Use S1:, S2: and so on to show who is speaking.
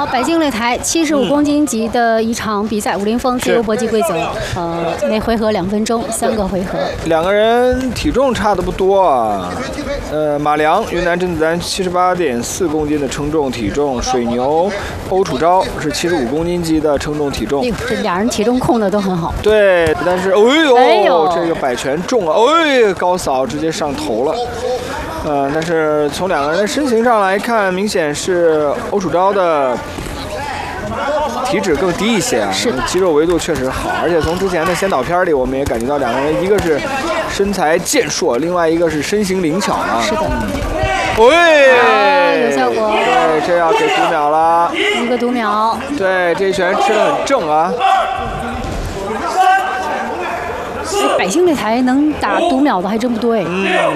S1: 好，百姓擂台75公斤级的一场比赛，武林风自由搏击规则，每回合2分钟，3个回合。
S2: 两个人体重差的不多啊。马良云南甄子丹78.4公斤的称重体重，水牛欧楚昭是75公斤级的称重体重。
S1: 这俩人体重控的都很好。
S2: 对，但是这个摆拳重了，高扫直接上头了。但是从两个人的身形上来看，明显是欧楚昭的体脂更低一些啊，肌肉维度确实好，而且从之前的先导片里，我们也感觉到两个人一个是身材健硕，另外一个是身形灵巧啊。
S1: 是的。
S2: 有
S1: 效果。
S2: 对，这要给读秒了。
S1: 一个读秒。
S2: 对，这一拳吃得很正啊。
S1: 百姓擂台能打读秒的还真不对。